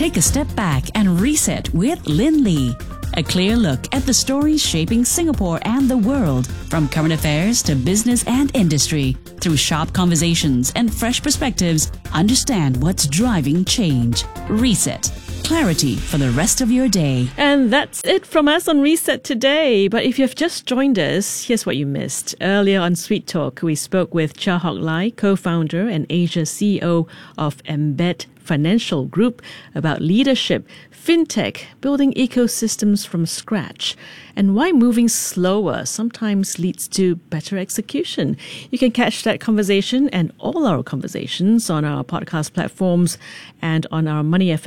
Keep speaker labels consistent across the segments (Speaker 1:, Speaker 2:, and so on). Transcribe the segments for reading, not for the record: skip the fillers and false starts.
Speaker 1: Take a step back and reset with Lynn Lee. A clear look at the stories shaping Singapore and the world, from current affairs to business and industry. Through sharp conversations and fresh perspectives, understand what's driving change. Reset. Clarity for the rest of your day.
Speaker 2: And that's it from us on Reset today. But if you've just joined us, here's what you missed. Earlier on Sweet Talk, we spoke with Chia Hock Lai, co-founder and Asia CEO of Embed Financial Group, about leadership, fintech, building ecosystems from scratch, and why moving slower sometimes leads to better execution. You can catch that conversation and all our conversations on our podcast platforms and on our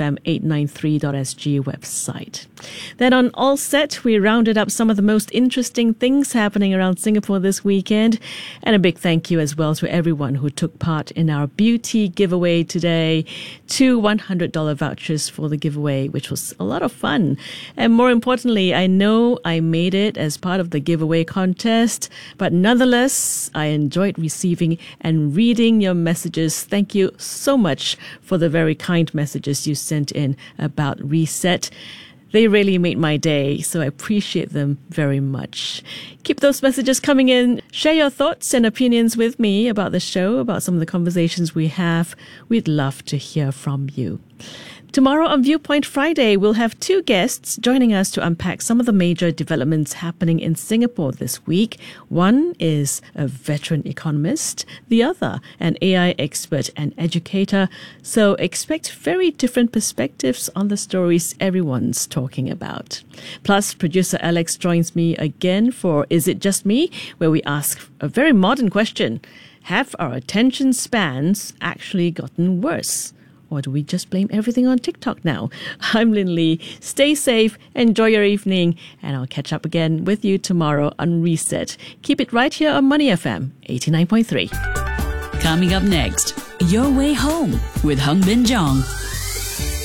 Speaker 2: moneyfm893.sg website. Then on All Set, we rounded up some of the most interesting things happening around Singapore this weekend. And a big thank you as well to everyone who took part in our beauty giveaway today. 2 $100 vouchers for the giveaway, which was a lot of fun. And more importantly, I know I made it as part of the giveaway contest, but nonetheless, I enjoyed receiving and reading your messages. Thank you so much for the very kind messages you sent in about Reset. They really made my day, so I appreciate them very much. Keep those messages coming in. Share your thoughts and opinions with me about the show, about some of the conversations we have. We'd love to hear from you. Tomorrow on Viewpoint Friday, we'll have 2 guests joining us to unpack some of the major developments happening in Singapore this week. One is a veteran economist, the other an AI expert and educator. So expect very different perspectives on the stories everyone's talking about. Plus, producer Alex joins me again for Is It Just Me?, where we ask a very modern question. Have our attention spans actually gotten worse? Or do we just blame everything on TikTok now? I'm Lynn Lee. Stay safe, enjoy your evening, and I'll catch up again with you tomorrow on Reset. Keep it right here on Money FM 89.3.
Speaker 1: Coming up next, Your Way Home with Hung Bin Jong.